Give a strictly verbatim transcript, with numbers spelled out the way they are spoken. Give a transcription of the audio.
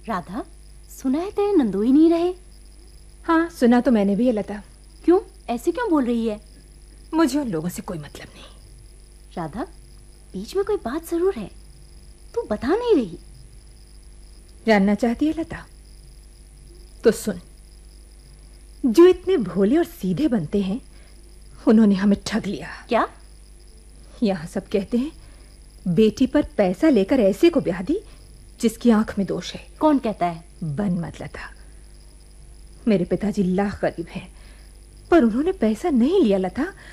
राधा, सुना है तेरे नंदू ही नहीं रहे। हाँ, सुना तो मैंने भी है लता। क्यों, ऐसे क्यों बोल रही है? मुझे उन लोगों से कोई मतलब नहीं। राधा, बीच में कोई बात जरूर है, तू बता नहीं रही। जानना चाहती है लता? तो सुन, जो इतने भोले और सीधे बनते हैं, उन्होंने हमें ठग लिया। क्या? यहां सब कहते हैं बेटी पर पैसा लेकर ऐसे को ब्याह दी जिसकी आंख में दोष है। कौन कहता है? बन मत लता। मेरे पिताजी लाख गरीब हैं, पर उन्होंने पैसा नहीं लिया लता।